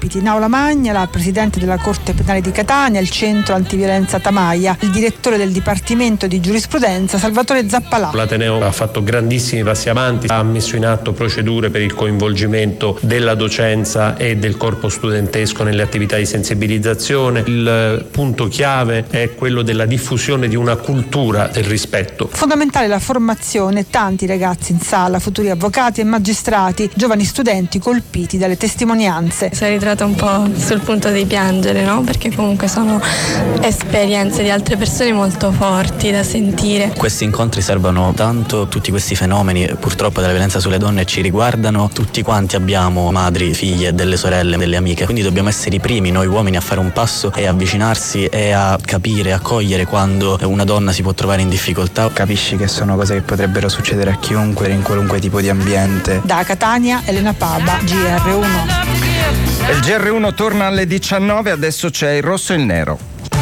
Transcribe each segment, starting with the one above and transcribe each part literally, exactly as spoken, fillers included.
ospiti in aula magna la presidente della Corte Penale di Catania, il centro antiviolenza Tamaia, il direttore del Dipartimento di Giurisprudenza Salvatore Zappalà. L'Ateneo ha fatto grandissimi passi avanti, ha messo in atto procedure per il coinvolgimento della docenza e del corpo studentesco nelle attività di sensibilizzazione. Il punto chiave è quello della diffusione di una cultura del rispetto. Fondamentale la formazione, tanti ragazzi in sala, futuri avvocati e magistrati, giovani studenti colpiti dalle testimonianze. Si è ritrata un po' sul punto di piangere, no? Perché comunque sono esperienze di altre persone molto forti da sentire. Questi incontri servono tanto, tutti questi fenomeni purtroppo della violenza sulle donne ci riguardano, tutti quanti abbiamo madri, figlie, delle sorelle, delle amiche, quindi dobbiamo essere i primi noi uomini a fare un passo e avvicinarsi e a capire, a cogliere quando una donna si può trovare in difficoltà. Capisci che sono cose che potrebbero succedere a chiunque in qualunque tipo di ambiente. Da Catania, Elena Paba, G R uno. Il G R uno torna alle diciannove, adesso c'è il rosso e il nero.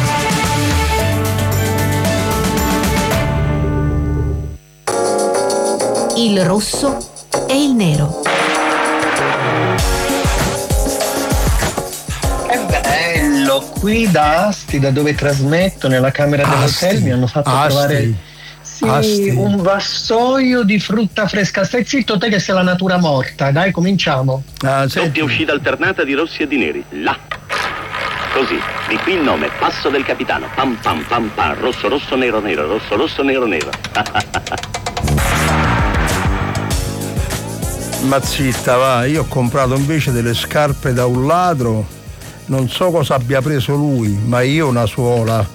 Il rosso e il nero. È bello, qui da Asti, da dove trasmetto, nella camera dell'hotel, mi hanno fatto Asti. trovare sì, Asti. un vassoio di frutta fresca. Stai zitto te che sei la natura morta, dai, cominciamo. Ah, Doppia uscita alternata di rossi e di neri, là. Così, di qui il nome, passo del capitano, pam pam pam pam, rosso rosso nero nero, rosso rosso nero nero. Ma zitta, va, io ho comprato invece delle scarpe da un ladro, non so cosa abbia preso lui, ma io una suola.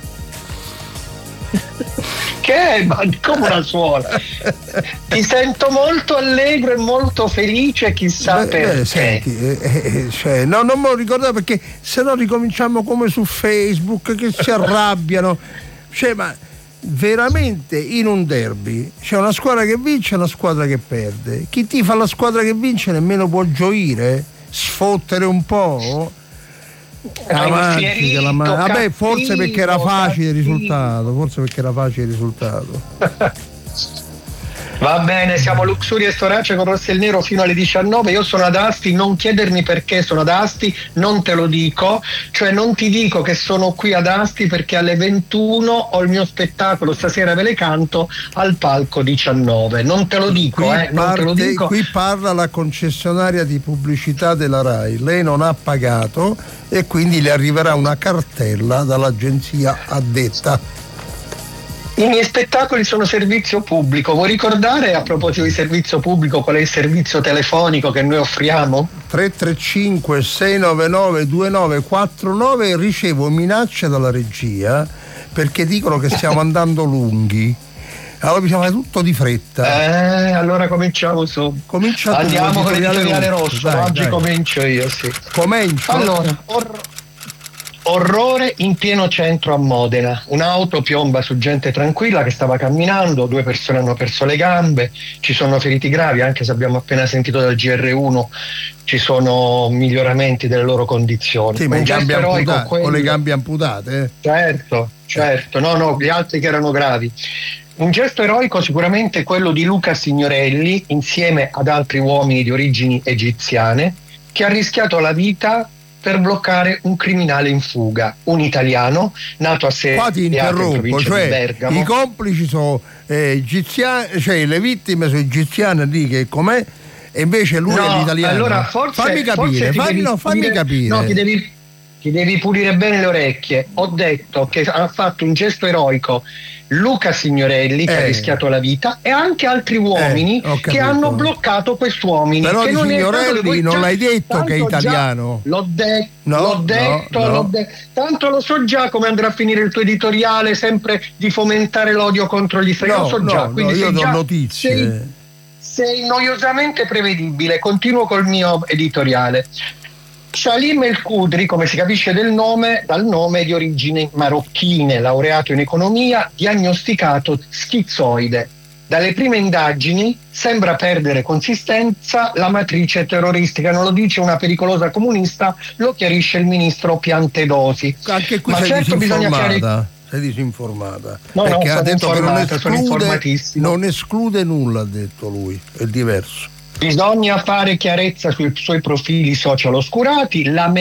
Che? Ma come una suola? Ti sento molto allegro e molto felice, chissà Beh, perché. beh, senti, eh, eh, cioè, no, non me lo ricordavo perché se no ricominciamo come su Facebook che si arrabbiano. Cioè, ma veramente in un derby c'è una squadra che vince e una squadra che perde. Chi tifa la squadra che vince nemmeno può gioire, sfottere un po'. Avanti, che la man- Vabbè, forse perché era facile il risultato, forse perché era facile il risultato. Va bene, siamo Luxuria e Storace con Rosso e il Nero fino alle diciannove. Io sono ad Asti, non chiedermi perché sono ad Asti, non te lo dico, cioè non ti dico che sono qui ad Asti perché alle ventuno ho il mio spettacolo, stasera ve le canto al palco diciannove. Non te lo dico, qui, eh, non te lo parte, dico. qui parla la concessionaria di pubblicità della Rai, lei non ha pagato e quindi le arriverà una cartella dall'agenzia addetta. I miei spettacoli sono servizio pubblico. Vuoi ricordare, a proposito di servizio pubblico, qual è il servizio telefonico che noi offriamo? tre tre cinque sei nove nove due nove quattro nove. Ricevo minacce dalla regia perché dicono che stiamo andando lunghi. Allora bisogna fare tutto di fretta. Eh, allora cominciamo su. Comincia tu, Andiamo con l'editoriale l'editoriale rosso. rosso. Dai, Oggi dai. comincio io, sì. Comincio. Allora, or- orrore in pieno centro a Modena. Un'auto piomba su gente tranquilla che stava camminando, due persone hanno perso le gambe, ci sono feriti gravi, anche se abbiamo appena sentito dal G R uno ci sono miglioramenti delle loro condizioni. Sì, ma Un i gesto gambe eroico, amputate, quello- con le gambe amputate, eh? Certo, certo, no, no, gli altri che erano gravi. Un gesto eroico sicuramente quello di Luca Signorelli, insieme ad altri uomini di origini egiziane, che ha rischiato la vita per bloccare un criminale in fuga, un italiano nato a Seriate. Qua ti in interrompo, provincia di cioè Bergamo. i complici sono eh, egiziani, cioè le vittime sono egiziane lì che com'è, e invece lui No, è l'italiano. allora forse, fammi capire, forse ti fammi, devi no, fammi pulire- capire. No, ti devi, ti devi pulire bene le orecchie. Ho detto che ha fatto un gesto eroico Luca Signorelli, che Eh. ha rischiato la vita, e anche altri uomini Eh, ho che capito. hanno bloccato quest'uomini. Però che di non è Signorelli tanto che voi non già- l'hai detto che è tanto già- italiano. L'ho, de- No, l'ho detto, no, no. l'ho de- tanto lo so già come andrà a finire il tuo editoriale, sempre di fomentare l'odio contro gli stranieri. No, lo so no, già, no, quindi io sei do già- notizie. sei- sei noiosamente prevedibile. Continuo col mio editoriale. Shalim El Kudri, come si capisce del nome, dal nome, è di origini marocchine, laureato in economia, diagnosticato schizoide. Dalle prime indagini sembra perdere consistenza la matrice terroristica, non lo dice una pericolosa comunista, lo chiarisce il ministro Piantedosi. Anche qui Ma sei certo bisogna disinformata. chiarire. Sei disinformata. No, no, perché ha sono detto che non informata, sono esclude, informatissimo. non esclude nulla, ha detto lui, è diverso. Bisogna fare chiarezza sui suoi profili social oscurati. La